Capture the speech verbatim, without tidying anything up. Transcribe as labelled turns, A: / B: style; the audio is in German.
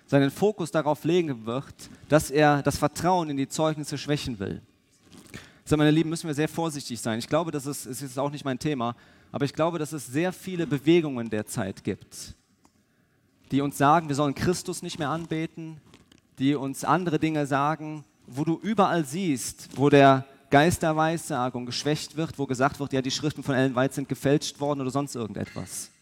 A: seinen Fokus darauf legen wird, dass er das Vertrauen in die Zeugnisse schwächen will. So, meine Lieben, müssen wir sehr vorsichtig sein. Ich glaube, das ist, ist jetzt auch nicht mein Thema, aber ich glaube, dass es sehr viele Bewegungen derzeit gibt, die uns sagen, wir sollen Christus nicht mehr anbeten, die uns andere Dinge sagen, wo du überall siehst, wo der Geist der Weissagung geschwächt wird, wo gesagt wird, ja, die Schriften von Ellen White sind gefälscht worden oder sonst irgendetwas.